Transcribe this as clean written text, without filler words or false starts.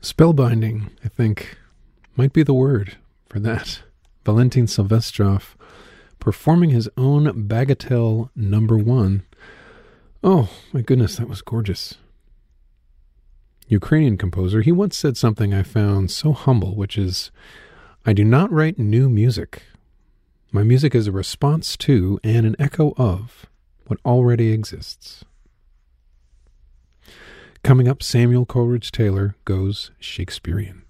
Spellbinding, I think, might be the word for that. Valentin Silvestrov performing his own Bagatelle number 1. Oh, my goodness, that was gorgeous. Ukrainian composer, he once said something I found so humble, which is, I do not write new music. My music is a response to and an echo of what already exists. Coming up, Samuel Coleridge Taylor goes Shakespearean.